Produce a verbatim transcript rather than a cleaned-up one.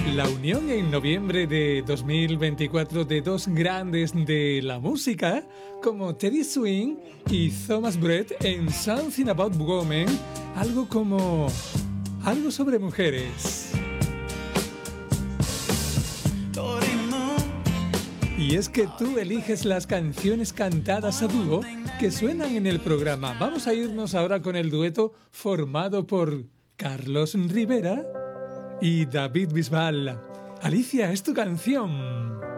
La unión en noviembre de dos mil veinticuatro de dos grandes de la música como Teddy Swing y Thomas Brett en Something About Women, algo como algo sobre mujeres. Y es que tú eliges las canciones cantadas a dúo que suenan en el programa. Vamos a irnos ahora con el dueto formado por Carlos Rivera y David Bisbal. Alicia, es tu canción.